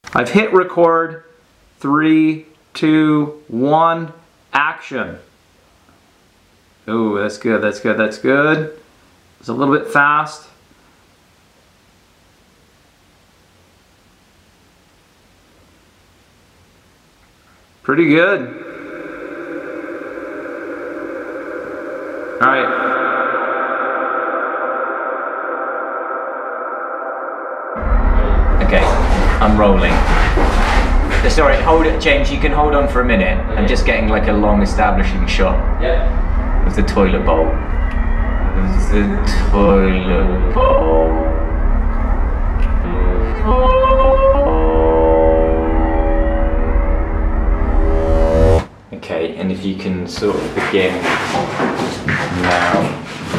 I've hit record. 3, 2, 1, action. Oh, that's good, that's good, that's good. It's a little bit fast. Pretty good. All right. Okay, I'm rolling. Sorry, hold it, James. You can hold on for a minute. I'm just getting like a long establishing shot of the toilet bowl. The toilet bowl. Okay, and if you can sort of begin now.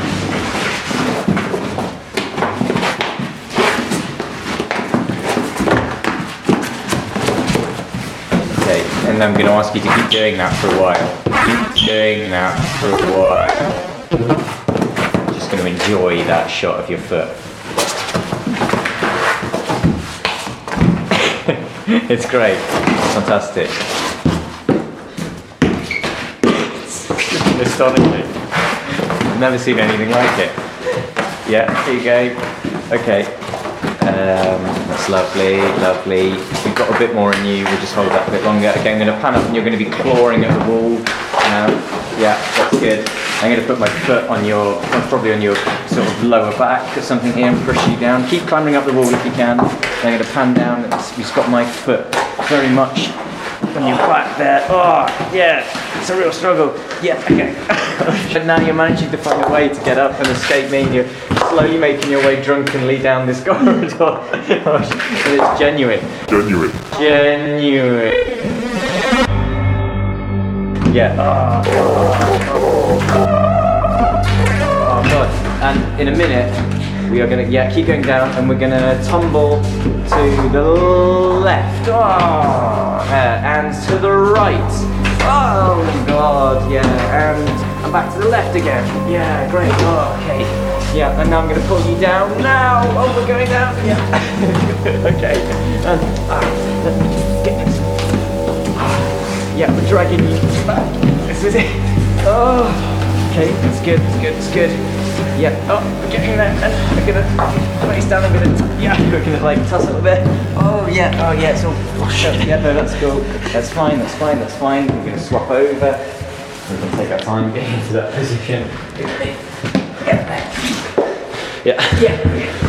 And I'm going to ask you to keep doing that for a while. Keep doing that for a while. Just going to enjoy that shot of your foot. It's great. It's fantastic. It's astonishing. I've never seen anything like it. Yeah, here you go. Okay. That's lovely, lovely. We've got a bit more in you, we'll just hold that a bit longer. Okay, I'm going to pan up and you're going to be clawing at the wall. Yeah, that's good. I'm going to put my foot on your, probably on your sort of lower back or something here and push you down. Keep climbing up the wall if you can. I'm going to pan down. We've got my foot very much on your back there. Oh, yeah, it's a real struggle. Yeah, okay. And now you're managing to find a way to get up and escape me. And you're slowly making your way drunkenly down this corridor. But it's genuine. Genuine. Yeah. Oh God. And in a minute, we are gonna, keep going down and we're gonna tumble to the left. And to the right. Oh God, yeah. And back to the left again. Yeah, great. Oh, okay. Yeah, and now I'm going to pull you down. Now! Oh, we're going down. Yeah. Okay. And get this. Yeah, we're dragging you back. This is it. Oh. Okay, that's good, that's good, that's good. Yeah. Oh, we're getting there. And we're going to face down. I'm going to, we're going to like tussle a bit. Oh, yeah. Oh, yeah, it's all washed up together. That's cool. That's fine, that's fine, that's fine. We're going to swap over. We're going to take our time getting into that position. Get there. Yeah.